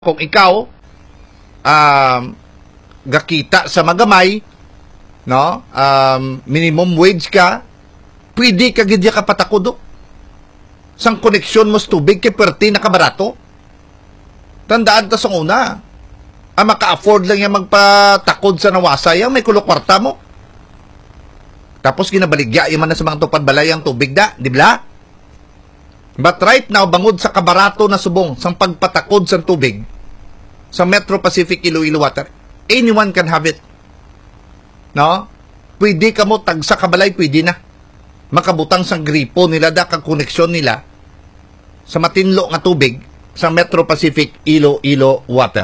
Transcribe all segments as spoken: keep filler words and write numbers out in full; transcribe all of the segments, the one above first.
Kung ikaw um, gakita sa magamay, no, um, minimum wage ka, pwede ka gidya ka patakudo. Sang koneksyon mo sa tubig kay perti na kabarato. Tandaan ta sa una, ang maka-afford lang yung magpatakod sa nawasa yung may kulok-kwarta mo. Tapos ginabaligya yung man na sa mga tupad balay ang tubig da, di ba? But right now, bangod sa kabarato na subong sang pagpatakod sa tubig sa Metro Pacific Iloilo Water, anyone can have it. No? Pwede ka mo tag sa kabalay, pwede na. Makabutang sang gripo nila, da kang koneksyon nila sa matinlo nga tubig sa Metro Pacific Iloilo Water.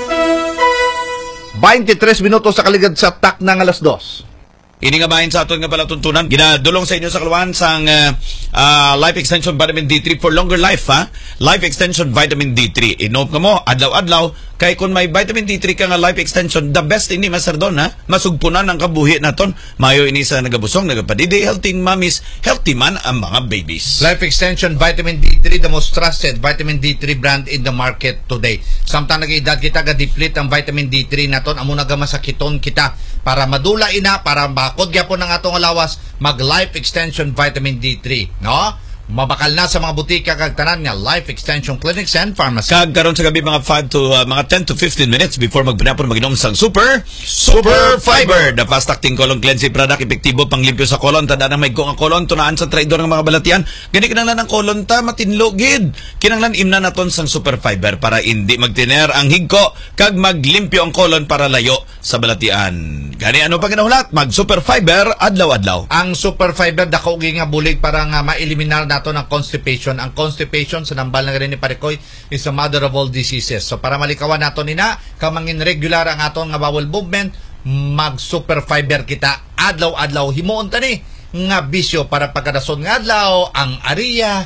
twenty-tres minutos sa kaligad sa tak ng alas dos. Ini nga bahin sa aton nga palatuntunan. Ginadulong sa inyo sa kaluan sang uh, uh, Life Extension Vitamin D three for longer life, ha? Life Extension Vitamin D three. Inom ka mo, adlaw-adlaw. Kay kung may Vitamin D three ka nga Life Extension, the best ini, Master Don, ha? Masugpunan ang kabuhi naton. Mayo ini sa nagabusong, nagapadidi, healthy mamis, healthy man ang mga babies. Life Extension Vitamin D three, the most trusted Vitamin D three brand in the market today. Samtang nag-edad kita, ga-deplete ang Vitamin D three naton, amo nagamasakiton kita para madula ina, para bakod gyapon ang atong alawas, mag Life Extension Vitamin D three, no? Mabakal na sa mga butika kag tanan nga Life Extension Clinics and Pharmacy. Kag karon sa gabi mga five to uh, mga ten to fifteen minutes before magbanapon maginom sang Super Super Fiber, the fast acting colon cleansing product, epektibo panglimpyo sa colon. Tanda na may ang colon tunaan sa traidor ng mga balatian. Gani kinahanglan ang colon ta matinlo gid. Kinahanglan imna naton sang Super Fiber para hindi magtiner ang higko kag maglimpyo ang colon para layo sa balatian. Gani ano pa kinahanglan? Mag Super Fiber adlaw-adlaw. Ang Super Fiber dako nga bulig para nga ma-eliminar nato ng constipation. Ang constipation sa nambal na rin ni Parikoy is the mother of all diseases. So para malikawan nato nina, kamangin regular ang aton nga bowel movement, mag Super Fiber kita adlaw-adlaw. Himuon ta ni nga bisyo para pagkadason nga adlaw ang ariya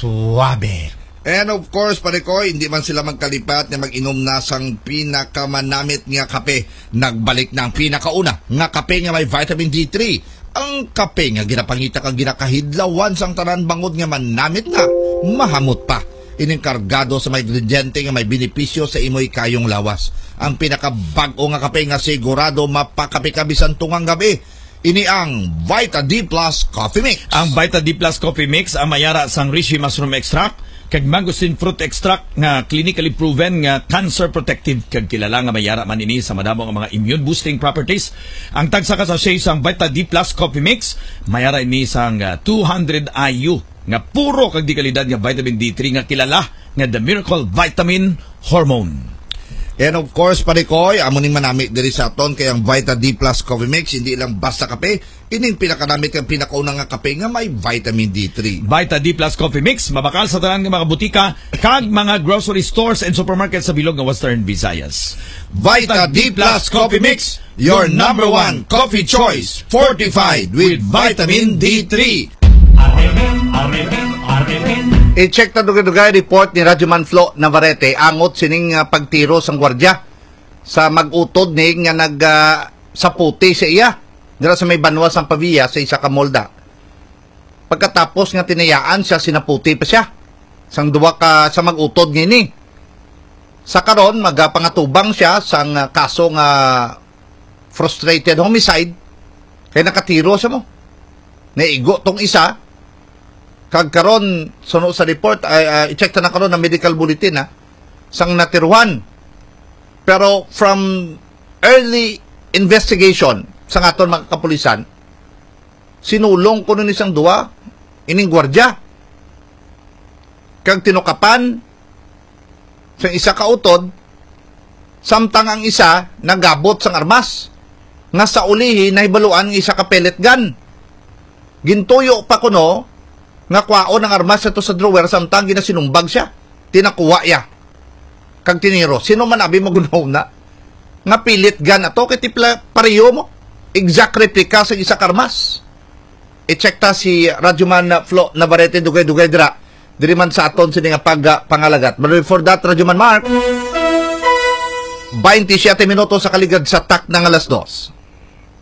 suabe. And of course, Parikoy, hindi man sila magkalipat na mag-inom na sang pinakamanamit nga kape. Nagbalik na ang pinakauna nga kape nga may Vitamin D three. Ang kape nga ginapangita kang ginakahidlawan sang tanan bangod nga manamit nga mahamot pa. Ining kargado sa may ingrediente nga may benepisyo sa imoy kayong lawas. Ang pinakabag-o nga kape nga sigurado mapakapi-kabisan tungang gabi. Ini ang Vita D Plus Coffee Mix. Ang Vita D Plus Coffee Mix ang mayara sang reishi mushroom extract kag mangosteen fruit extract nga clinically proven nga cancer protective kag kilala nga mayara man ini sa madamo nga mga immune boosting properties. Ang tagsa ka sa sang Vita D Plus Coffee Mix mayara ini sang uh, two hundred I U nga puro kag di kalidad nga vitamin D three nga kilala nga the miracle vitamin hormone. And of course, Parikoy, amo ning manamit diri sa aton kay ang Vita D Plus Coffee Mix hindi lang basta kape, ining pinakanamit kang pinakaunang nga kape nga may vitamin D three. Vita D Plus Coffee Mix mabakal sa tanan nga mga butika kag mga grocery stores and supermarkets sa bilog nga Western Visayas. Vita D Plus Coffee Mix, your number one coffee choice, fortified with vitamin D three. Arremen, arremen, arremen. I-check na dugay-dugay report ni Radyoman Flo Navarrete angot sining uh, pagtiro sang gwardya sa mag-utod ni nga nag uh, sa puti sa iya dira sa may banwa sang Pavia sa isa ka molda. Pagkatapos nga tinayaan siya, sinaputi pa siya sang duwa ka sa mag-utod ngini. Sa karon magapangatubang siya sang uh, kaso nga frustrated homicide kay nakatiro siya mo. Naigo tong isa. Kag karon suno sa report ay uh, i-check ta na karon na medical bulletin ha sang natiruhan. Pero from early investigation sa aton mga kapulisan, sinulong kuno ni sang duwa ining gwardya. Kag tinukapan sang isa ka utod samtang ang isa nagabot sang armas nga sa ulihi nahibaluan ng isa ka pellet gun. Gintuyo pa kuno nga kwaon ang armas ito sa drawer samtang ginasinumbag siya. Tinakuha ya. Kag tiniro. Sino man abi magunaw na? Nga pilit gun ato kay tipla pareho mo. Exact replica sa isa karmas. I-check ta si Radyoman Flo Navarrete dugay-dugay dira. Diri man sa aton sini nga pag pangalagat. But before that, Radyoman Mark, twenty-seven minutos sa kaligad sa tak ng alas dos.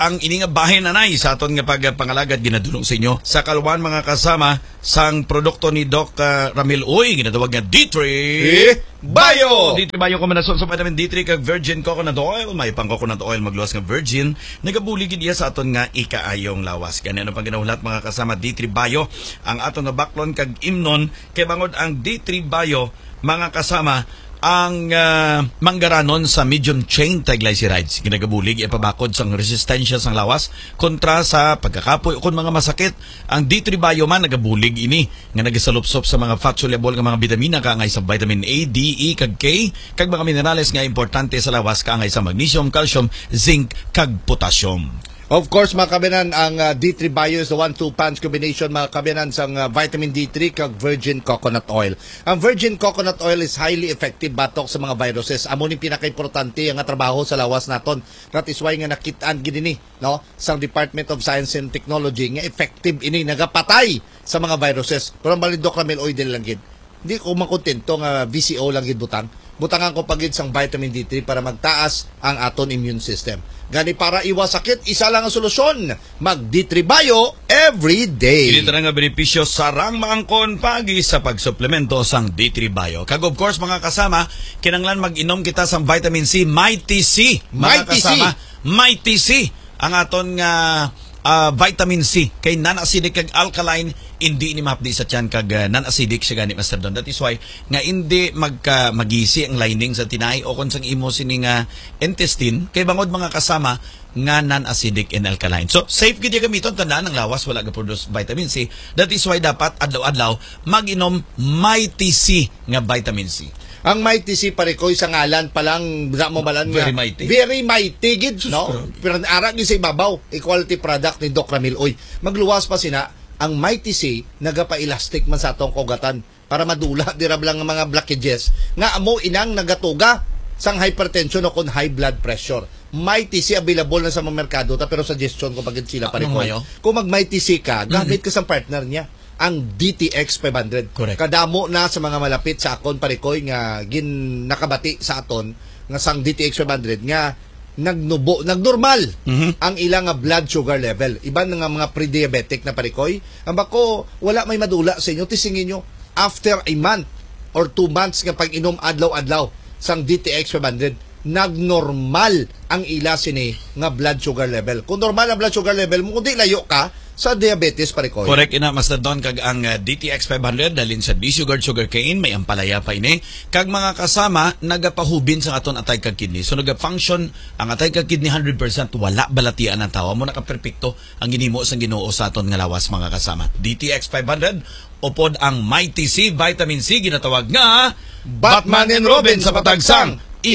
ang ininga bahin nanay sa aton nga pagpangalagad ginadulong sa inyo sa kalwan mga kasama sang produkto ni Doc uh, Ramil Uy ginatawag nga D three Bio. D three Bio kombinasyon sa vitamin D three kag virgin coconut oil, may pang coconut oil magluwas nga virgin, nagabulig gid iya sa aton nga ikaayong lawas. Ganyan ang panginahulat mga kasama D three Bio ang aton nga baklon kag imnon kay bangod ang D three Bio mga kasama ang uh, manggaranon sa medium chain triglycerides. Ginagabulig ipabakod sang resistensya sang lawas kontra sa pagkakapoy o kung mga masakit. Ang D three Bio man nagabulig ini nga nagasalupsop sa mga fat soluble nga mga bitamina kaangay sa vitamin A, D, E kag K kag mga minerales nga importante sa lawas kaangay sa magnesium, calcium, zinc kag potassium. Of course, mga kabinan, ang uh, D three Bio is the one two punch combination, mga kabinan, sang uh, vitamin D three kag virgin coconut oil. Ang virgin coconut oil is highly effective batok sa mga viruses. Amo ni pinaka-importante ang trabaho sa lawas naton. That is why nga nakitaan gini no sang Department of Science and Technology nga effective ini nagapatay sa mga viruses. Pero ang balidok Ramil oil din lang gid. Hindi ko makontento nga V C O lang gid butang. Butangan ko pagid sang vitamin D three para magtaas ang aton immune system. Gani para iwas sakit, isa lang ang solusyon. Mag D three Bio every day. Dito na nga benepisyo sarang maangkon pagi sa pagsuplemento sang D three Bio. Kag of course mga kasama, kinanglan mag-inom kita sang vitamin C, Mighty C. Mga Mighty kasama, C. Mighty C. Ang aton nga uh, vitamin C kay non-acidic kag alkaline, hindi ni mahapdi sa tiyan kag uh, non-acidic siya gani Master Don. That is why nga hindi magka magisi ang lining sa tinay o kung sang imo sini nga intestine kay bangod mga kasama nga non-acidic and alkaline. So safe gid gamiton tandaan ang lawas wala ga produce vitamin C. That is why dapat adlaw-adlaw mag-inom Mighty C nga vitamin C. Ang Mighty C Parikoy sa ngalan pa lang da mo balan nga Very mighty. Very mighty gid no. Pero ara gi sa ibabaw equality product ni Doc Ramil Oy. Magluwas pa sina ang Mighty C nagapa-elastic man sa atong kugatan para madula dira lang ang mga blockages nga amo inang nagatuga sang hypertension o kon high blood pressure. Mighty C available na sa mga merkado ta pero suggestion ko pagid sila Parikoy. Kung mag Mighty C ka, gamit ka sa partner niya ang D T X five hundred. Correct. Kadamo na sa mga malapit sa akon Parikoy nga gin nakabati sa aton nga sang D T X five hundred nga nagnubo, nagnormal mm-hmm. ang ilang nga blood sugar level. Iban nga mga pre-diabetic na Parikoy. Ang bako wala may madula sa inyo, tisingin nyo after a month or two months nga pag-inom adlaw-adlaw sang D T X five hundred, nagnormal ang ila sini nga blood sugar level. Kung normal ang blood sugar level mo, kundi layo ka sa diabetes Parikoy. Correct ina Master Don kag ang uh, D T X five hundred dalin sa D-sugar sugarcane may ampalaya pa ini kag mga kasama nagapahubin sa aton atay kag kidney. So naga-function ang atay kag kidney one hundred percent wala balatian ang tawa mo naka-perpekto ang ginimo sang Ginoo sa aton nga lawas mga kasama. D T X five hundred upod ang Mighty C vitamin C ginatawag nga Batman and Robin sa patagsang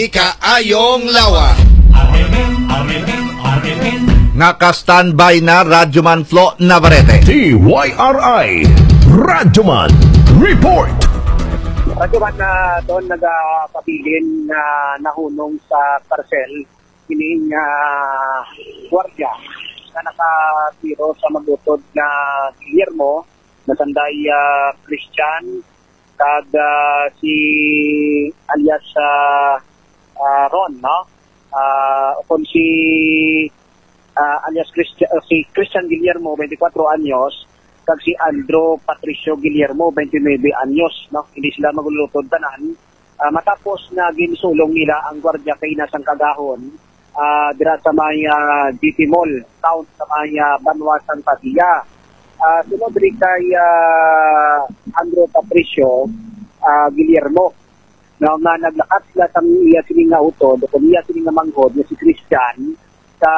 ikaayong lawa. Arremen, arremen, arremen. Naka-standby na Radyoman Flo Navarrete. T Y R I Radyoman Report. Radyoman na doon nagpabilin na nahunong sa karsel kining uh, gwardiya na nakatiro sa magutod na Guillermo na sanday uh, Christian kag uh, si alias uh, uh, Ron no uh, kung si uh, alias Christian, uh, si Christian Guillermo twenty-four anyos kag si Andrew Patricio Guillermo twenty-nine anyos no hindi sila maglulutod tanan uh, matapos na ginsulong nila ang gwardiya kay nasang kagahon uh, dira sa may uh, G T Mall town sa may uh, Banwasan Padilla. Uh, sunod rin kay uh, Andrew Patricio uh, Guillermo na nga naglakat sila sa iya sining nga utod o iya sining nga manghod na si Christian sa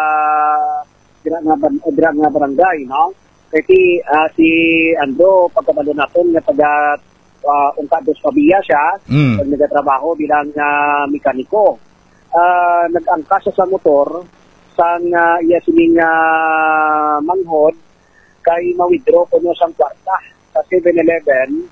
dira nga, dira nga barangay no kasi uh, si Andrew pagkabalo natin nga taga uh, Ungkados Pabia siya mm. pag nagatrabaho bilang uh, mekaniko uh, nag-angkas sa motor sang uh, iya sining uh, manghod kay ma-withdraw ko nyo sang kwarta sa seven eleven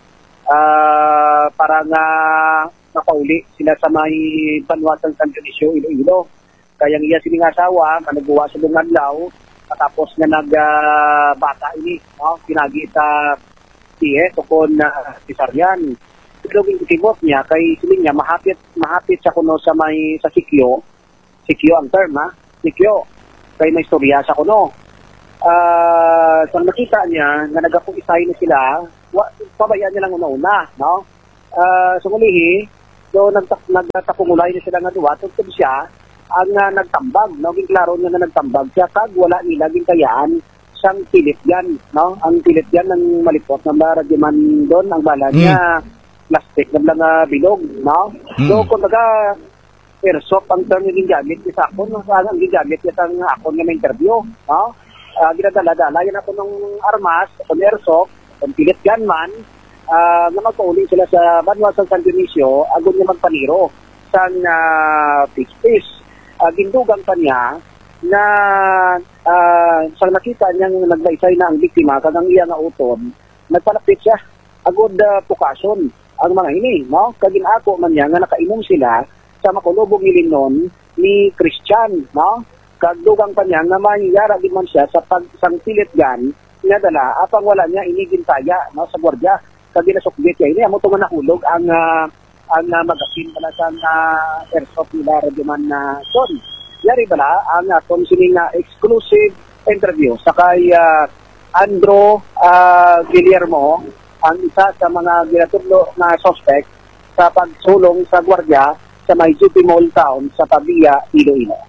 uh, para nga napauli sila sa may Banwasan San Dionisio, Iloilo. Kaya iya sining asawa, managawa sa bungadlaw, tapos nga nagbata uh, ini, no? Pinagi sa tiye, tukon na uh, si Saryan. Iloging ikimot niya, kay siling niya, mahapit, mahapit sa kuno sa may, sa Sikyo, Sikyo ang term ha, Sikyo. kay may istorya sa kuno. Ah, uh, nakita niya na nagapuisay na sila, wa, pabayaan niya lang una-una, no? Ah, uh, sumulihi, so nagtak nagtakungulay na sila nga duwa tungkol siya ang uh, nagtambag, no? Ging klaro niya na nagtambag siya kag wala nila gintayaan siyang pilit yan, no? Ang pilit yan ng malipot na radyoman doon, ang bala niya plastic na lang uh, bilog, no? Mm. So kung baga airsoft ang term yung gingamit ni Sakon, no? Ang gingamit yung akon nga na-interview, no? Uh, ginadala-dala yan ako ng armas, kung airsoft, kung pilit yan man, uh, na magpauling sila sa Banwasang San Dionisio, agon niya magpaniro sa uh, fish-fish. Uh, gindugang pa niya na uh, sa nakita niyang nagbaysay na ang biktima, kagang iya nga uton, nagpalapit siya, agod uh, pukason ang mga ini, no? Kaginako man niya nga nakainom sila sa makulubong nilinon ni Christian, no? Kagdugang pa niya nga mangyayara din man siya sa pagsangpilit gan nga dala apang wala niya inigintaya, no, sa gwardiya kag ginasukbit niya ini amo to nga nahulog ang uh, ang uh, magasin pala sa uh, airsoft nila radyoman na uh, son. Yari bala ang aton uh, sining uh, exclusive interview sa kay uh, Andrew uh, Guillermo, ang isa sa mga ginatudlo na suspect sa pagsulong sa gwardiya sa may G P Mall Town sa Pabia, Iloilo.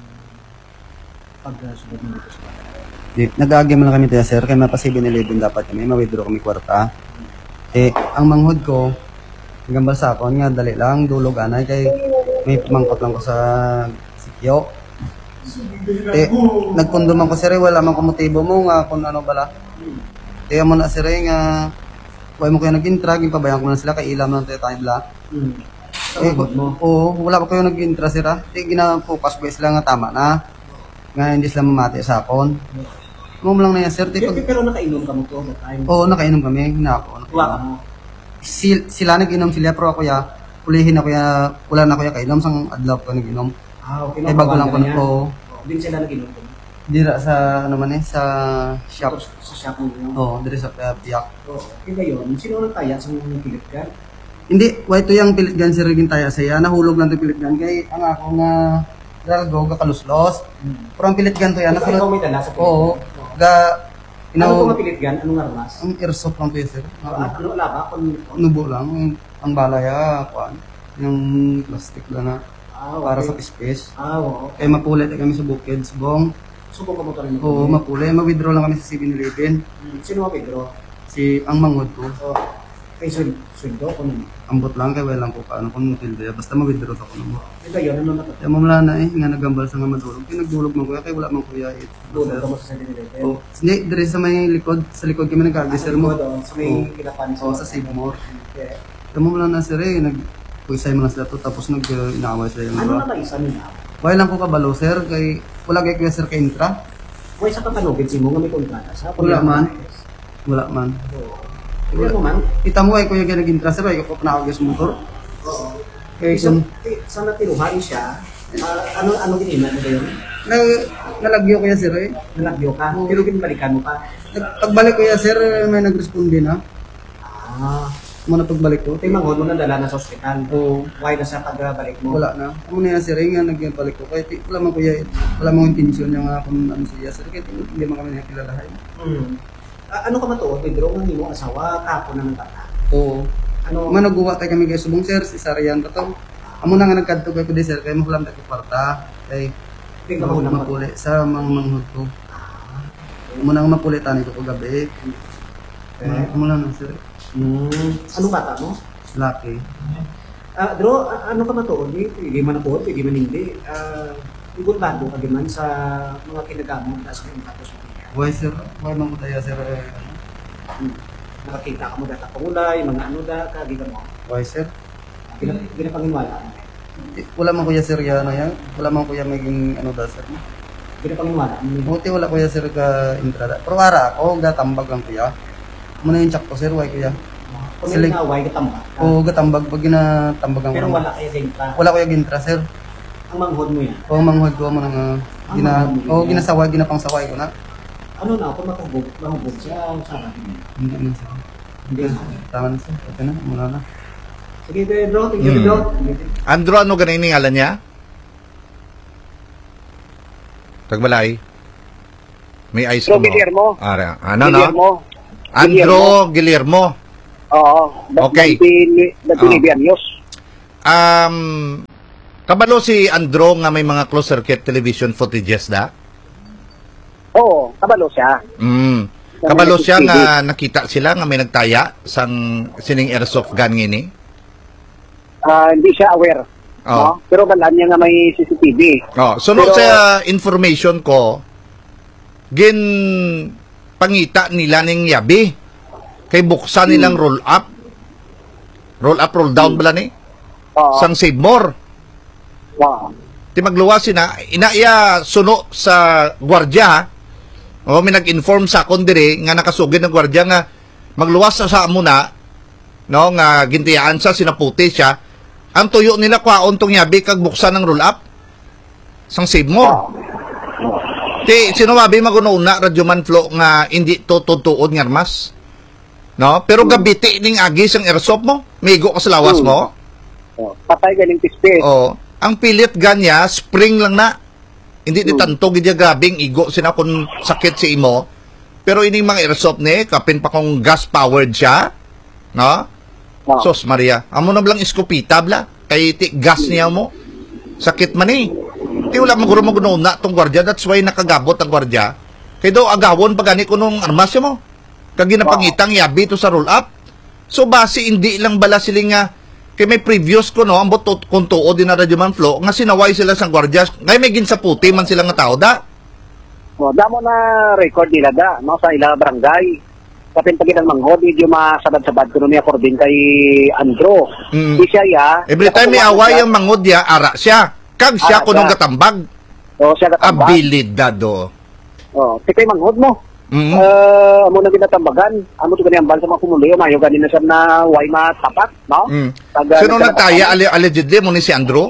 Di, nag-aagay mo lang kami tayo, sir. Kaya mapa seven eleven dapat kami. Ma-withdraw kami kwarta. Eh, ang manghod ko, gambal sa akon nga, dali lang, dulog anay. Kay may pamangkot lang ko sa sikyo. Eh, nagpunduman ko, sir. Wala man ko motibo mo nga kung ano bala. Kaya mo na, sir, nga, huwag mo kayo nag-intra, pabayaan ko na sila, kay ilam lang tayo tayo bala. Hmm. Eh, oo, wala pa kayo nag-intra, sir. Eh, gina-focus ko sila nga tama na. Nga hindi sila mamati sa akon. Mo lang na yan, sir. Pero, pero nakainom ka mo to? Oo, nakainom kami. Na ako. Wala mo? Sil, sila nag-inom sila, pero ako ya, ulihin ako ya, wala na ako ya kainom, sang adlaw ko nag-inom. Ah, okay. Ay, bago lang ko na po. Din sila nag-inom ko? Dira sa, ano man eh, sa shop. Sa, sa shop mo yun? Oo, dira sa uh, piyak. Oo. Iba yun, sino nang taya sa mga pilit ka? Hindi, why to yung pilit gan, sir, yung taya saya, nahulog lang to pilit gan, kay ang ako nga, Dalgo, kaluslos. Hmm. Pero ang pilit gan to yan. So, ikaw may dala sa pilit? Oo. Ga, you know, ano itong pilit gan? Anong armas? Ang airsoft lang to yun, sir. Ano, ano wala ba? Nubo lang. Ang balaya, kuan. Yung plastic lang na. Ah, okay. Para sa space. Ah, oo. Kaya mapulit kami sa bukid, subong. Subong ka mo ito rin? Oo, mapulit. Ma-withdraw lang kami sa seven eleven. Hmm. Sino ma-withdraw? Si, ang manghod ko. Oo. Kay sweldo ko nun? Ambot lang, kaya wala lang ko paano kung mutilde. Basta ma-withdraw sa ko mo. Iba yun, ano naman? Kaya mamala na eh, nga nagambal sa nga madulog. Kaya nagdulog man kuya, kaya wala man kuya. Dulog ka mo sa seven eleven? Oo. Hindi, dire sa may likod. Sa likod kami nag-agisir mo. Sa may kinapan? Oo, sa Save More. Okay. Kaya mamala na sir eh, nag-puisay mo na sila to, tapos nag-inaaway sila yung ano iba. na isa nila? Wala lang ko kabalo sir, kay wala kay kuya sir kay intra. Kung isa ka kanugid si mo, nga may kontrata sa? Wala man. Wala man. Oo. Wala mo man? Kita mo ay kuya kaya nag-intra sir, ay ko panawag yung motor. Oo. Kaya So, kung sa natiruhan siya, uh, ano ano ginima mo ba yun? na, nalagyo kuya sir eh. Nalagyo ka? Pero ginbalikan mo pa? Nag- Pagbalik kuya sir, may nag-responde na. Ah. Muna pagbalik ko. Ito yung mga mo na dala na sa ospital. Oo. Why na sa pagbalik mo? Wala na. Ako na yan sir, eh, nga nagbalik ko. Kaya ti- wala man kuya, wala mang intensyon niya nga kung ano siya sir. Kaya ti- hindi man kami nakilalahay. Hmm. Ah, ano ka matuod? Pedro, ang mo asawa, kapo na ng tata. Oo. Ano? Managawa tayo kami kay subong sir, si Sarian ka to. Amo na nga nagkadto kay kundi sir, kaya mahulam tayo kwarta. Kay Tingnan mo naman. mapuli sa mga manghod ko. Amo na nga mapuli tani ko kagabi. Okay. Amo lang na sir. Hmm. Anong bata mo? Lucky. Ah, Dro, a- ano ka matuod? Hindi man ako, hindi man hindi. Ah, ibon bago ka di man sa mga kinagamot na sa mga tapos mo. Why sir? Why man ko tayo sir? eh, ano? Hmm. Nakakita ka mo data pangulay, mga ano da, kagita mo. Why sir? Gina- Ginapanginwala. Eh, Wala man kuya sir ya ano yan. Wala man kuya maging ano da sir. Ginapanginwala. Buti wala kuya sir ka entrada. Pero ara ako gatambag lang kuya. Muna yung check ko sir, why kuya? Kung Sila- may naway, katamba. ka. Oo, gatambag pag ginatambagan ko. Pero lang. wala kaya gintra. Wala kuya gintra sir. Ang manghod mo yan. Oo, manghod ko mo nang uh, gina Oo, ginasaway, ginapang-saway ko na. Ano na, kung mahubog, mahubog siya, sa akin. Hindi na sir. Hindi. Tama na sir. Okay na, mula na. Sige, Pedro, thank you, Hmm. Pedro. Andrew, ano ganin ngalan niya? Tagbalay. May ayos Pero ko mo. Guillermo. Ara, ano, no? Guillermo. Andro Guillermo. Oo. Okay. Nagpilibi anyos. Um, kabalo si Andro nga may mga closed circuit television footages da? Oo, kabalo siya. Mm. Kabalo siya nga nakita sila nga may nagtaya sang sining airsoft gun ngini. Ah, hindi siya aware. Oo. No? Pero balaan niya nga may C C T V. Oh, sunod Pero- sa information ko, gin pangita nila ning yabi. Kay buksan nilang roll up. Roll up, roll down bala ni. Oo. Sang save more. Oo. Ti magluwas sina inaya suno sa gwardiya. ha? O may nag-inform sa akon dire nga nakasugid ng gwardiya nga magluwas sa sa muna no nga gintiyaan sa sinaputi siya. Ang tuyo nila kwaon tong yabi kag buksan ng roll up. Sang save more. Ti sino mabi magununa radyo man flow nga hindi to tutuod nga armas. No? Pero gabiti ning agi sang airsoft mo, migo ka sa lawas mo. Oo. Patay galing pispe. Oh, ang pilit ganya spring lang na. Hindi ni tanto gidya grabing igo sina kun sakit si imo. Pero ining mga airsoft ni kapin pa kung gas powered siya, no? Oo. Sos Maria, amo na blang iskopita bla kay ti gas niya mo. Sakit man eh. Ti wala maguro maguna tong gwardiya, that's why nakagabot ang gwardiya. Kay daw agawon pagani kunong armas mo. Kag ginapangitang yabi to sa roll up. So base hindi lang bala sila nga kay may previous ko no ambot kung tuod din na radyo man flow nga sinaway sila sang gwardiya. Ngay may ginsaputi man sila nga tao da. Oh, damo na record nila da, no, sa ila barangay. Kapin pagin ang manghod, medyo masabad-sabad ko niya according kay Andro. Mm. Di siya ya. Every time may away ang mangod ya, ara siya. Kag siya Ara kunong siya. katambag. Oh, siya katambag. Abilidado. Oh, ti kay manghod mo. Mm. Uh, amo na ginatambagan. Amo to ganyan sa mga kumuloy, mayo ganin na siya na way matapat, no? Mm. Pag, Sino uh, nagtaya ali- allegedly mo ni si Andrew?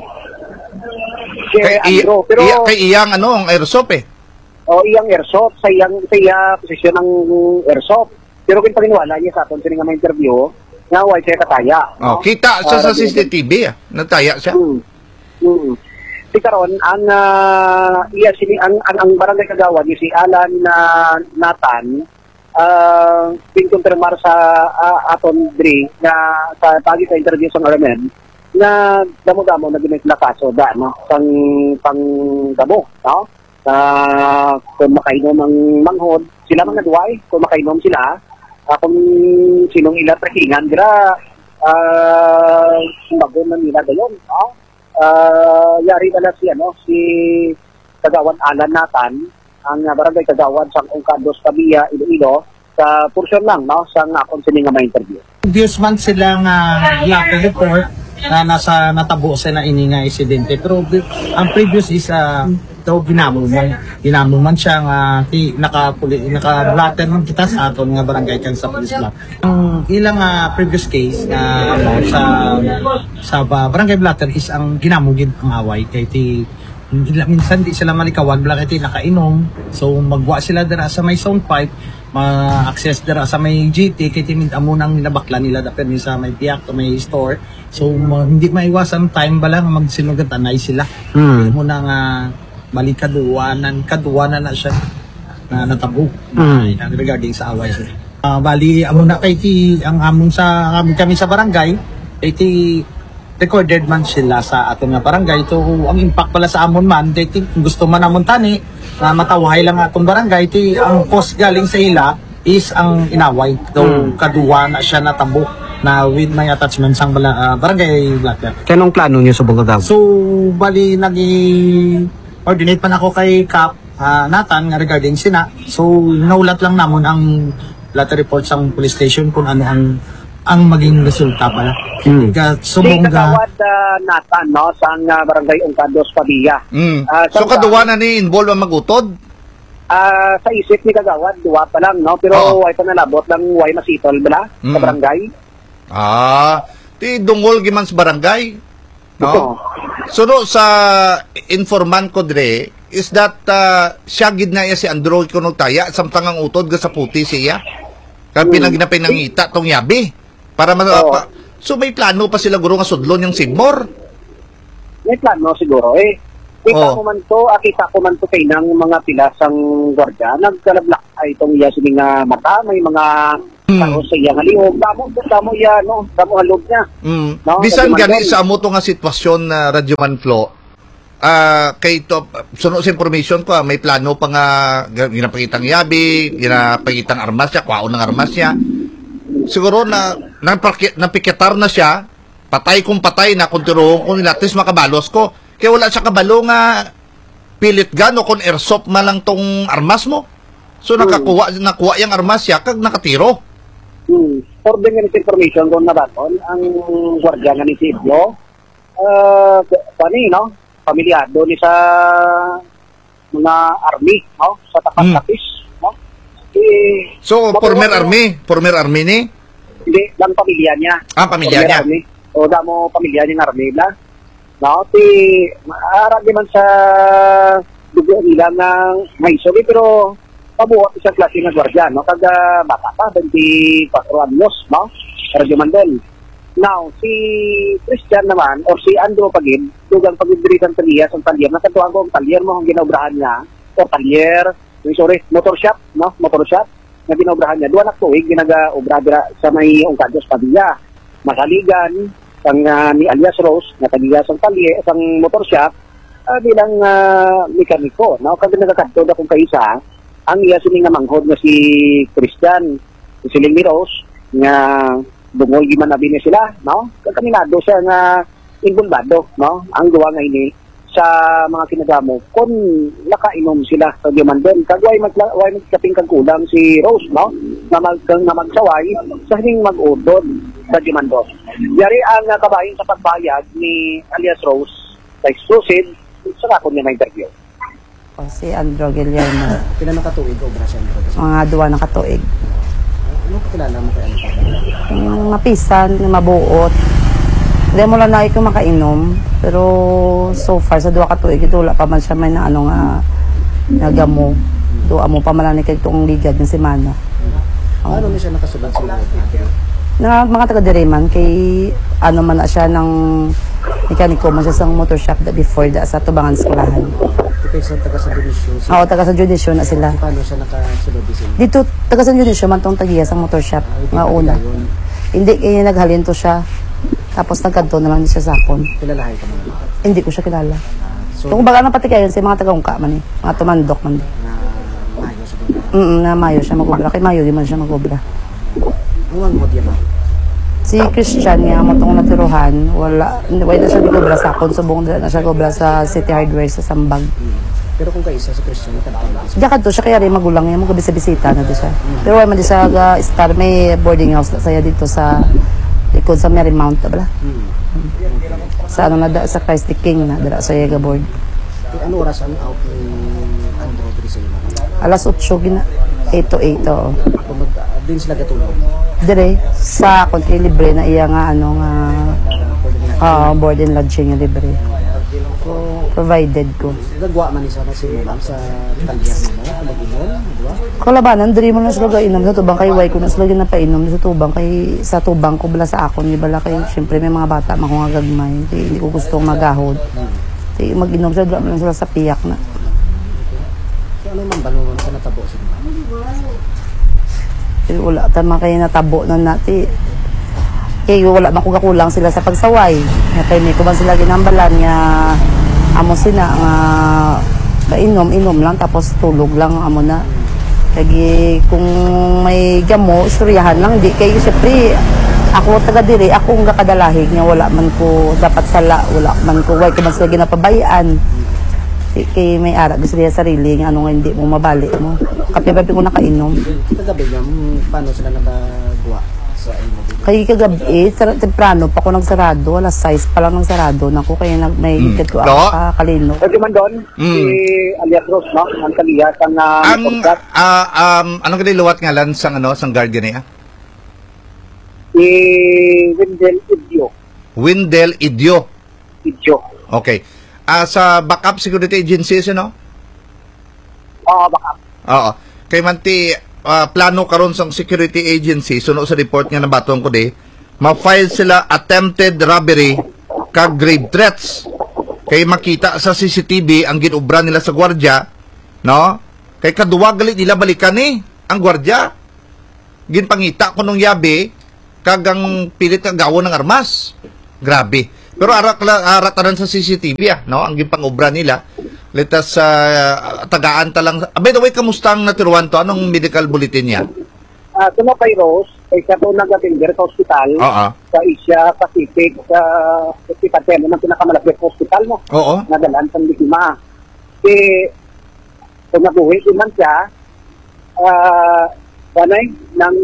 Si Kay, i- Andro, pero iya- kay iyang ano, ang airsoft eh. oh, iyang airsoft sa iyang sa iya posisyon ng airsoft. Pero kung paniniwala niya sa aton sini nga may interview, nga way siya kataya. Oh, no? kita siya Ah, sa C C T V ah. Nagtaya siya. Hmm. Hmm. Si karon ang uh, iya sini ang, ang ang barangay kagawad ni si Alan na Nathan uh, pinkonfirmar sa uh, aton diri nga sa pagi sa interview sa R M N na damo-damo na ginit na kaso da no sang pangdamo no uh, kung makainom ang manghod sila man nadway kung makainom sila uh, kung sinong ila trahingan gira uh, bago na nila dayon no uh, yari na si ano si Kagawad Alan Nathan ang uh, barangay Kagawad sa Ungkados Tabia Iloilo sa portion lang no sa akong sini nga may interview. Previous month sila nga lack report na nasa natabo sa na ini nga insidente pero bi- ang previous is uh, daw ginamo man ginamo man siya nga ti naka naka blatter man kita sa aton nga barangay kan sa police block ang ilang uh, previous case nga ano, sa sa ba- barangay blatter is ang ginamo gid ang away kay ti ila- minsan di sila malikawag bala kay ti nakainom so magwa sila dira sa may sound pipe ma-access dira sa may G T kay tinid amo nang nabakla nila dapat ni sa may tiyak to may store so ma- hindi maiwasan time ba lang magsinugat anay sila mm. mo na nga balik kaduwanan kaduwanan na siya na natabo mm. na regarding sa away sila uh, bali amo na kay ti ang among sa kami kami sa barangay kay ti recorded man sila sa aton nga barangay to ang impact pala sa amon man kay ti kung gusto man amon tani na matawahay lang atong barangay ti ang cost galing sa ila is ang inaway daw hmm. kaduwa na siya natabo na with my attachment sang bala, uh, barangay blatter. Kanong plano niyo sa Bungadaw? So bali nagi coordinate pa ako kay Cap uh, Nathan nga regarding sina. So naulat lang namon ang letter report sang police station kung ano ang ang maging resulta pala. Hmm. Ka Si subong ga Kagawad uh, Nathan no sa uh, barangay Ungkados Tabia. Mm. Ah, so sa- kaduwa na ni involve ang magutod. Ah, sa isip ni Kagawad duwa pa lang no pero Oo. way pa nalabot lang way masitol bala sa Mm. barangay. Ah, ti dungol giman sa barangay. No? Ito. So no, sa informant ko dire is that uh, siya gid na iya si Andrew kuno taya samtang ang utod ga sa puti siya. Kaya Mm. pinaginapin ng ita tong yabi para ma- Oo. pa- so may plano pa sila guro nga sudlon yung Sigmore. May plano siguro eh. Kita Oo. ko man to, ah, kita ko man to kay ng mga pilasang gwardiya. Nagkalablak ay itong iya sining nga mata, may mga Hmm. tao sa iya nga liog. Damo, damo iya, no? Damo halog niya. Mm. No, Bisan Radyo gani Mandol. sa amo to nga sitwasyon na Radyo Manflo, ah kay to suno sa information ko, ah, may plano pa nga ginapakitang yabi, ginapakitang armas siya, kwaon ng armas niya. Siguro na napaki- napikitar na siya, patay kung patay na kung tiruhon ko nila, at least makabalos ko. Kaya wala siya kabalo nga pilit gano kung airsoft man lang tong armas mo. So nakakuha nakuha yung armas siya kag nakatiro. Hmm. For the minute information kung nabaton, ang gwardiya nga ni Silvio, uh, pani, no? Pamilyado ni sa mga army, no? Sa tapat-tapis, no? Eh, So matuwa former ko- army, former army ni. Hindi, lang pamilya niya. Ah, pamilya Former niya. Army. O, damo pamilya niya ng army na. No, ti, maarag naman sa dugo nila ng maisoli, pero pabuhat isang klase ng gwardiya, no? Kada bata pa, twenty-four anyos, no? Radyo Mandol. Now, si Christian naman, or si Andrew Pagid, dugang pagdiritan sa liya, sa talyer, nakatuan ko ang talyer mo, ang ginaobrahan niya, o talyer, sorry, motor shop, no? Motor shop, na ginaobrahan niya. Duwa na tuwig, ginaga-obra dira sa may Ungkadyos Padilla. Masaligan, ang uh, ni Alias Rose, na tagiya sa talyer, sa motor shop, uh, bilang uh, mekaniko, no? Kasi nagkakatod akong kaisa, ang iya sining nga manghod nga si Christian, si Siling ni Rose, nga bungoy giman na bini sila, no? Kakaminado siya nga involvado, no? Ang duwa nga ini sa mga kinagamo kung nakainom sila sa Diamandon. Kagway magway magkaping kagkulang si Rose, no? Na mag nga magsaway sa hining mag-udod sa Diamandon. Yari ang uh, kabahin sa pagbayad ni Alias Rose sa exclusive sa ako niya na interview. O, si Andrew Guillermo. Pila na katuig o brasyan ko? Mga duwa na katuig. Ano pa kilala mo kay ano? Yung mapisan, yung mabuot. Hindi mo lang na ikaw makainom. Pero so far, sa duwa katuig, ito wala pa man siya may na ano nga nagamo. Duwa mo pa malani kay itong ligad ng semana. Ano na siya nakasulat sa mga? Na mga taga-Diriman, kay ano man na siya ng mekaniko man siya sa motor shop da before da sa Tubangan Skolahan. Ito isang taga sa Dunisyo. Oo, taga sa Judisyo na sila. Paano siya nakasulod din? Dito, taga sa Judisyo man tong tagiya sa motor shop nga una. Hindi, kaya naghalin to siya. Tapos nagkanto naman din siya sa akon. Kilalahay ka mo? Hindi ko siya kilala. So, Kung baga na pati kayo, si mga taga-ungka man eh. Mga tumandok man. na mayo sa mga. Mm na mayo siya mag-obra. Kay mayo di man siya mag-obra. Ang ang mo diyan. Si Christian nga mo tong natiruhan, wala, wala na siya mag-obra sa akon. Subong na na siya mag-obra sa City Hardware sa Sambag. Pero kung kaisa sa Christian, nakatapos. Diyan to siya kaya rin magulang niya, mag-bisita na doon siya. Pero wala man di siya ga- star, may boarding house na saya dito sa likod sa Marymount, bala. Hmm. Sa ano na, da- sa Christ the King na, dala sa Yega board. Kaya ano oras ang out ni Andrew diri sa inyo? Alas eight gina, eight to eight, oo. Kung mag, uh, din sila gatulog. Dire, sa konti libre na iya nga, ano nga, ah board and lodging nga libre. So, Provided ko. gagwa man ni sa masimulan sa talyer mo, mag-inom, di ba? Kalabanan, diri mo na sila gainom sa tubang kay Way ko na sila ginapainom sa tubang kay sa tubang ko bala sa akon di bala kay syempre may mga bata man ko nga gagmay di, hindi ko gustong magahod di mag-inom sila dra man lang sila sa piyak na So, ano man balungan sa natabo sila? di, wala tama kay natabo na nati kay wala man ko kakulang sila sa pagsaway nga kay may kuban sila ginambalan nga amo sila nga kainom inom lang tapos tulog lang amo na kaya kung may gamo, istoryahan lang. Hindi kayo, syempre, ako taga diri, ako ang kakadalahig niya, wala man ko dapat sala, wala man ko, why ko man sila ginapabayaan. Kaya may arag sila sarili, nga ano nga hindi mo mabalik mo. Kapi-kapi ko nakainom. Kagabi niya, mm, paano sila nagagawa sa inyo? Kaya kagabi, eh, sar- temprano pa ako nagsarado, alas sais pa lang ng sarado, naku, kaya nag, may Mm. ikit ko No? ako sa kalino. Pwede man doon, Mm. si Alias Rose, no? Ang kaliyas, ang uh, Ang ah, um anong kini luwat ngalan sang ano sang guard gani ah? si Wendell Idyo. Windel Idyo. Idyo. Okay. Ah sa backup security agencies no? Oo, baka. Oo. Kay manti ah, plano karon sang security agency suno sa report nga nabaton ko di, ma-file sila attempted robbery kag grave threats. Kay makita sa C C T V ang ginubra nila sa gwardiya, no? Kay kaduwa gali nila balikan ni ang gwardiya. Ginpangita ko nung yabi kagang pilit nga gawon ng armas. Grabe. Pero arat aratanan sa C C T V ah, no? Ang ginpangobra nila. Letas sa uh, tagaan ta lang. Ah, by the way, kamusta ang naturuan to? Anong medical bulletin niya? Uh, Tuno kay Rose, kay siya po nag-attender sa hospital Oo. sa Asia Pacific sa hospital ng pinakamalapit hospital mo. Oo. Nadalan sa biktima. Eh, kung nabuhi din man siya, ah, uh, wanay, ng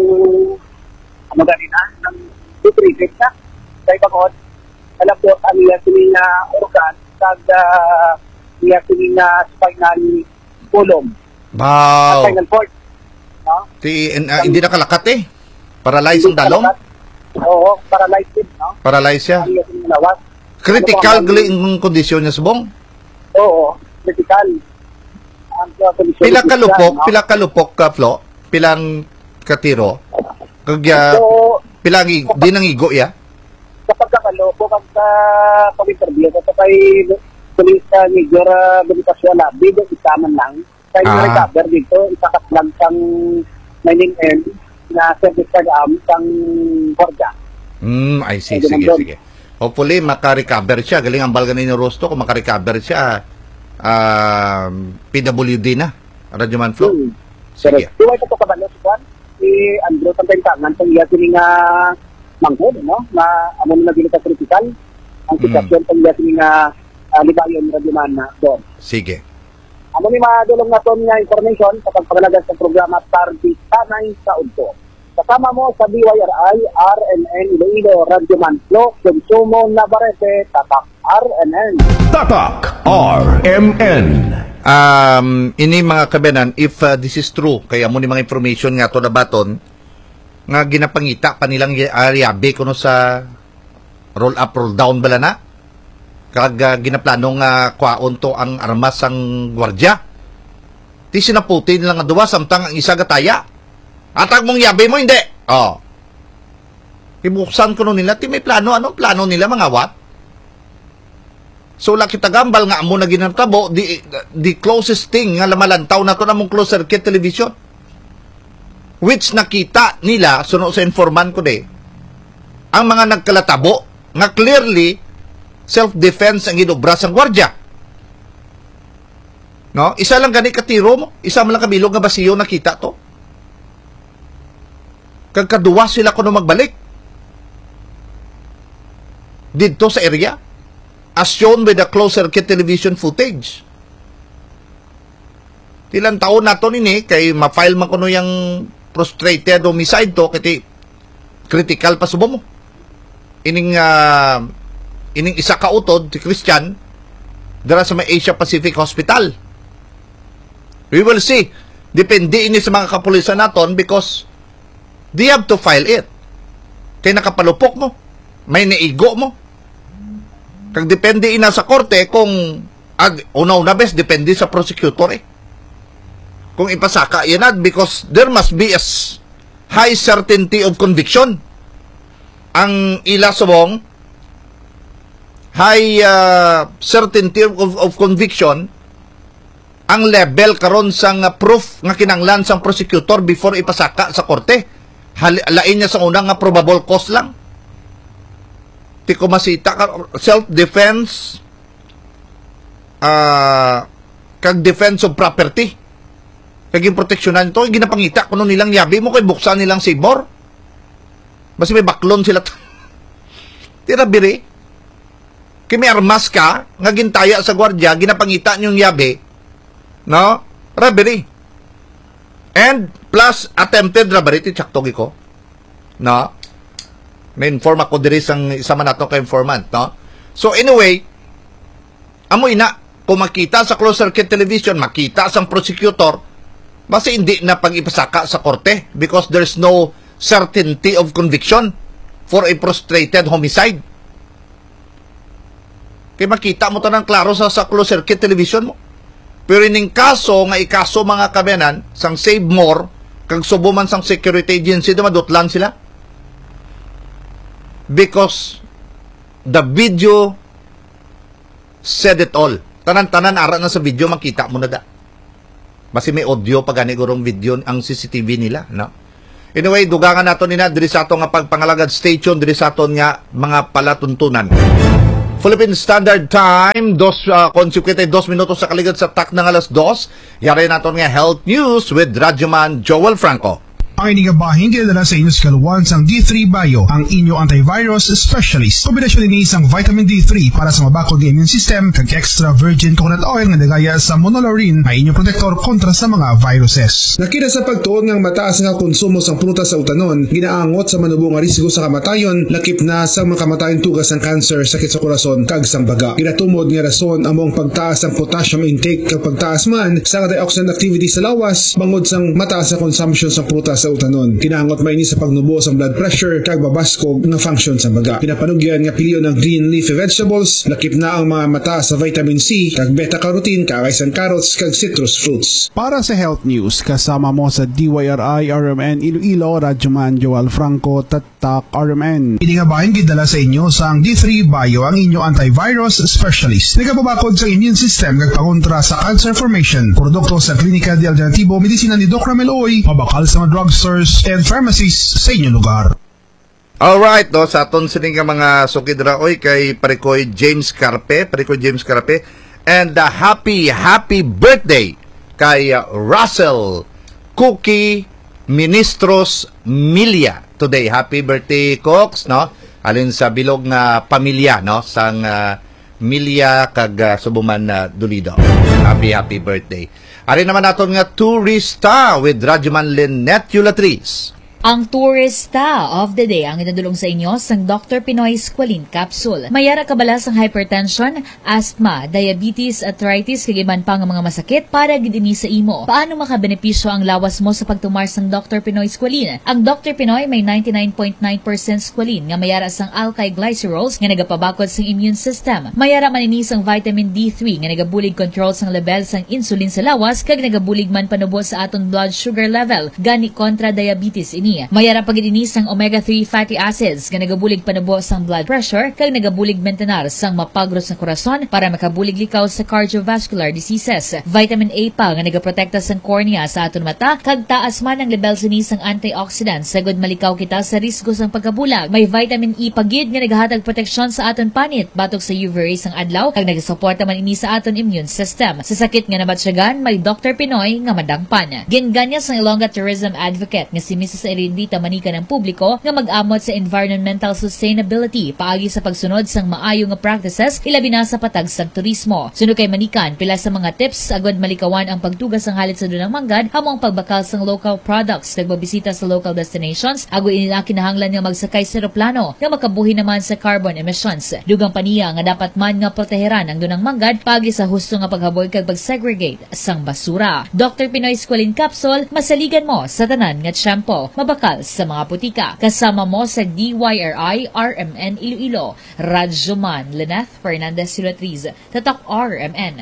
magalina, ng tutreated siya. Kaya pagod, alam po, ang iya sining uh, organ, kag uh, iya sining uh, spinal column. Wow. Spinal cord. No? Ti, uh, hindi nakalakat eh. Paralyzed ang dalong? Oo, paralyzed din, no? Paralyzed siya. Ang iya sining lawas. Critical Ano gali ang kondisyon niya subong? Oo, critical. Ang uh, kondisyon Pila critical, kalupok, no? pila kalupok ka, Flo? Pilang katiro? Kagya, So, pilang igo, di nang igo ya? sa pagkakaloko, pag sa pag-interview, sa kay Police uh, Major uh, Bonifacio Labi, doon isaman lang. Kaya Ah. ah. recover dito, isakatlag sang mining end na service card-am sang Borja. Hmm, I see. Pwede Sige, nandun. sige. Hopefully, makarecover siya. Galing ang balga ni Rosto. Kung makarecover siya, um, P W D na. Radyo Man Flo. Hmm. Pero, Sige. di ba ito kabalo si Juan? Si Andrew Tantangan, sa iya sining uh, manghod, no? Na amo na ginita critical. Ang sitwasyon sa iya sining uh, uh, libayon radyoman na doon. Sige. Amo ni madulong na ton nga information sa pagpagalagan sa programa Tardi Tanay sa Udto. Kasama mo sa D Y R I, R N N Iloilo, Radyo Man Flo, Consumo Navarrete, Tatak R N N. Tatak R M N. Um, ini mga kabenan, if uh, this is true, kaya mo ni mga information nga to na baton, nga ginapangita pa nilang ariabe kuno sa roll up, roll down bala na? Kag uh, ginaplano nga kwaon to ang armas ang gwardya. Ti sinaputi nila nga duwa, samtang ang isa gataya. Atag mong yabe mo, hindi. Oh. Ibuksan ko no nila, ti may plano, anong plano nila mga wat? So, laki tagambal nga amo na ginatabo, the, the closest thing nga lamalantaw na to na mong closed circuit television. Which nakita nila, suno sa informant ko de, ang mga nagkalatabo, nga clearly, self-defense ang ginubra sa gwardya. No? Isa lang gani katiro mo, isa man lang kabilog nga basiyo nakita to. Kagkaduwa sila kuno magbalik. Dito sa area, as shown with the closed circuit television footage. Tilang taon na to nini, kay ma-file man kuno yung frustrated homicide to, kati critical pa subo mo. Ining, uh, ining isa ka utod, si Christian, dara sa may Asia Pacific Hospital. We will see. Depende ini sa mga kapulisan naton because they have to file it. Kaya nakapalupok mo. May naigo mo. Kag depende ina sa korte kung ag, una-una best, depende sa prosecutor eh. Kung ipasaka yan because there must be a high certainty of conviction. Ang ila subong high uh, certainty of, of conviction ang level karon sang uh, proof nga kinanglan sang prosecutor before ipasaka sa korte. Hal- lain niya sa unang nga probable cause lang. Ti ko masita ka self-defense uh, kag defense of property. Kag yung proteksyonan ito, ginapangita kuno nilang yabi mo kay buksan nilang sibor. Basi may baklon sila. Tira biri. Kaya may armas ka, nga gintaya sa gwardya, ginapangita niyong yabi. No? Robbery. And plus attempted robbery, titsaktogi ko. No? May inform ako diri sang isa man nato ka informant, no? So anyway, amoy na kung makita sa closed circuit television, makita sang prosecutor, basta hindi na pag-ipasaka sa korte because there's no certainty of conviction for a frustrated homicide. Kaya makita mo tanang klaro sa, sa closed circuit television mo. Pero ining kaso nga ikaso mga kabenan sang save more kag subo man sang security agency na madutlan sila because the video said it all. Tanan-tanan ara na sa video makita mo na da. Basi may audio pa gani gurong video ang C C T V nila, no? Anyway, dugangan nato nina diri sa ato nga pagpangalagad station diri sa aton nga mga palatuntunan. Philippine Standard Time, dos uh, consecutive dos minutos sa kaligid sa tak ng alas dos. Yari naton nga health news with Radyoman Joel Franco. Ang inigabahin kinadala sa inyo sa kaluwan sang D three Bio, ang inyo antivirus specialist. Kombinasyon ini isang vitamin D three para sa mabakod ng immune system kag extra virgin coconut oil nga nagaya sa monolaurin na inyo protektor kontra sa mga viruses. Nakita sa pagtuon ng mataas nga konsumo sang prutas sa utanon, ginaangot sa manubo nga risiko sa kamatayon, lakip na sa mga kamatayon tugas ng cancer, sakit sa korason kag sang baga. Ginatumod nga rason among pagtaas ang potassium intake kag pagtaas man sa antioxidant activity sa lawas bangod sang mataas sa consumption sa prutas sa utanon. Kinaangot maini sa pagnubo sa blood pressure kag babaskog nga function sa baga. Pinapanugyan nga pilyo ng green leafy vegetables, lakip na ang mga mata sa vitamin C kag beta-carotene kagay sang carrots kag citrus fruits. Para sa health news, kasama mo sa D Y R I R M N Iloilo, Radyoman Joel Franco, Tatak R M N. Iningabahin gidala sa inyo sa ang D three Bio, ang inyo antivirus specialist. Nagababakod sa immune system kag pangontra sa cancer formation. Produkto sa Klinika de Alternativo Medisina ni Doc Ramel Oy, mabakal sa mga drugs stores and pharmacies sa inyong lugar. Alright, no, sa aton sining nga mga sukidra oy kay Parikoy James Carpe, Parikoy James Carpe, and uh, happy, happy birthday kay uh, Russell Cookie Ministros Milia today. Happy birthday, Cox, no? Alin sa bilog nga pamilya, no? Sang uh, Milia kag uh, Subuman uh, Dulido. Happy, happy birthday. Ari naman naton nga tourista with Radyoman Lynette Eulatriz. Ang tourista of the day ang inadulong sa inyo sang Doctor Pinoy Squalene Capsule. Mayara kabala sang hypertension, asthma, diabetes, arthritis, kagiman pa nga mga masakit para gidini sa imo. Paano makabenepisyo ang lawas mo sa pagtumar sang Doctor Pinoy Squalene? Ang Doctor Pinoy may ninety-nine point nine percent squalene nga mayara sang alkyl glycerols nga nagapabakod sang immune system. Mayara manini sang vitamin D three nga nagabulig control sang level sang insulin sa lawas kag nagabulig man panubo sa aton blood sugar level gani kontra diabetes ini. Mayara pagidini sang omega three fatty acids nga nagabulig panubo sang blood pressure kag nagabulig maintenar sang mapagros sa korason para makabulig likaw sa cardiovascular diseases. Vitamin A pa nga nagaprotekta sang cornea sa aton mata kag taas man ang level sini sang antioxidants sagod malikaw kita sa risgo sang pagkabulag. May vitamin E pagid nga nagahatag proteksyon sa aton panit batok sa U V rays sang adlaw kag nagasuporta man ini sa aton immune system. Sa sakit nga nabatsyagan may Doctor Pinoy nga madangpan. Ginganya sang Ilongga Tourism Advocate nga si Missus Erendita manika ng publiko nga mag-amot sa environmental sustainability paagi sa pagsunod sang maayo nga practices ilabi na sa patag sang turismo. Suno kay manikan pila sa mga tips agad malikawan ang pagtugas sang halit sa dunang manggad hamong pagbakal sang local products kag magbisita sa local destinations ago inila kinahanglan nga magsakay sa eroplano nga makabuhi naman sa carbon emissions. Dugang paniya nga dapat man nga proteheran ang dunang manggad paagi sa husto nga paghaboy kag pag-segregate sang basura. Doctor Pinoy Squalene Capsule masaligan mo sa tanan nga tiyempo. Mabakal sa mga putika. Kasama mo sa D Y R I R M N Iloilo, Radyoman Lynette Fernandez Eulatriz, Tatak R M N.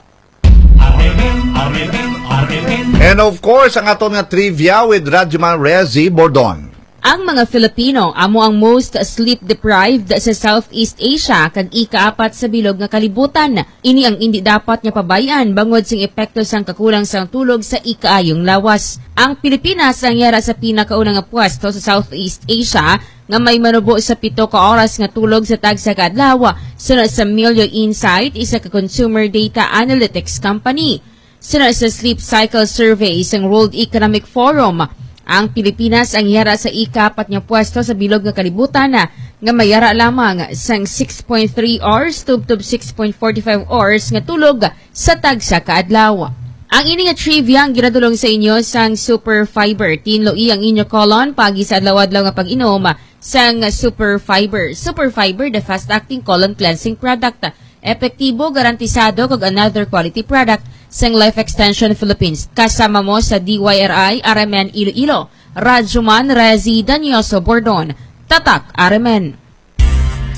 And of course, ang aton nga trivia with Radyoman Rezi Bordon. Ang mga Filipino amo ang most sleep-deprived sa Southeast Asia kag ikaapat sa bilog nga kalibutan. Ini ang hindi dapat nga pabayan bangod sing epekto sang kakulang sang tulog sa ikaayong lawas. Ang Pilipinas ang yara sa pinakaunang nga pwesto sa Southeast Asia nga may manubo sa pito ka oras nga tulog sa tagsa ka adlaw sunod sa Milio Insight, isa ka consumer data analytics company. Sunod sa Sleep Cycle Survey sang World Economic Forum, ang Pilipinas ang yara sa ikapat nga pwesto sa bilog nga kalibutan na nga mayara lamang sang six point three hours tubtob six point four five hours nga tulog sa tagsa ka adlaw. Ang ini nga trivia ang ginadulong sa inyo sang Super Fiber. Tinloi ang inyo colon pagi sa adlaw-adlaw nga pag-inom sang Super Fiber. Super Fiber, the fast-acting colon cleansing product. Epektibo, garantisado kag another quality product sang Life Extension Philippines. Kasama mo sa D Y R I R M N Iloilo, Radyoman Rezi Danyoso Bordon, Tatak R M N.